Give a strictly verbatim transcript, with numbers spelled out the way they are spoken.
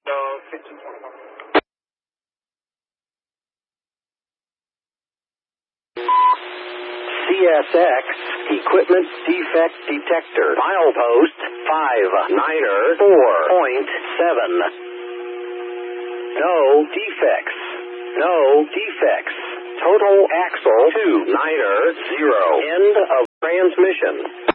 So, fifteen twenty-one. C S X Equipment Defect Detector. Milepost five niner four point seven. No defects. No defects. Total axle two niner zero. End of transmission.